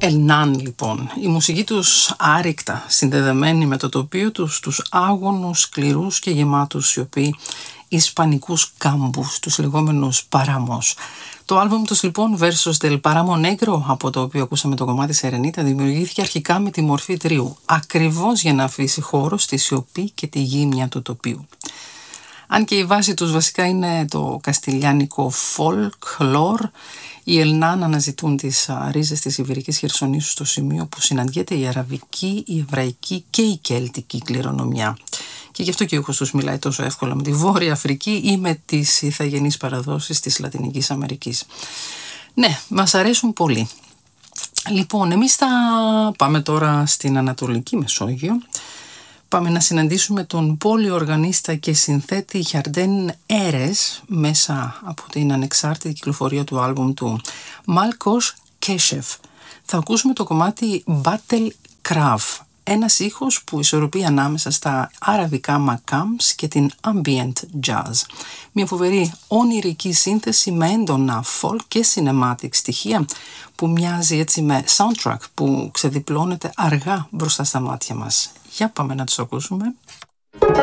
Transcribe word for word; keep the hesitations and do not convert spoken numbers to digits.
Ελνάν λοιπόν, η μουσική τους άρρηκτα συνδεδεμένη με το τοπίο τους, τους άγωνους, σκληρούς και γεμάτους σιωπή ισπανικούς κάμπους, τους λεγόμενους παράμος. Το άλμπουμ τους λοιπόν, Versos del Páramo Negro, από το οποίο ακούσαμε το κομμάτι Σερενίτα, δημιουργήθηκε αρχικά με τη μορφή τρίου, ακριβώς για να αφήσει χώρο στη σιωπή και τη γύμνια του τοπίου. Αν και η βάση τους βασικά είναι το καστιλιάνικο folklore, οι Ελνάν αναζητούν τις ρίζες της Ιβηρικής Χερσονήσου στο σημείο που συναντιέται η αραβική, η εβραϊκή και η κέλτικη κληρονομιά. Και γι' αυτό και ο ήχος τους μιλάει τόσο εύκολα με τη Βόρεια Αφρική ή με τις ηθαγενείς παραδόσεις της Λατινικής Αμερικής. Ναι, μας αρέσουν πολύ. Λοιπόν, εμείς θα πάμε τώρα στην Ανατολική Μεσόγειο. Πάμε να συναντήσουμε τον πολυοργανίστα και συνθέτη Γιαρντέν Έρες μέσα από την ανεξάρτητη κυκλοφορία του άλμπουμ του Μάλκος Κέσεφ. Θα ακούσουμε το κομμάτι Battle Craft, ένας ήχος που ισορροπεί ανάμεσα στα αραβικά μακάμς και την ambient jazz. Μια φοβερή ονειρική σύνθεση με έντονα folk και cinematic στοιχεία που μοιάζει έτσι με soundtrack που ξεδιπλώνεται αργά μπροστά στα μάτια μας. Για πάμε να τους ακούσουμε.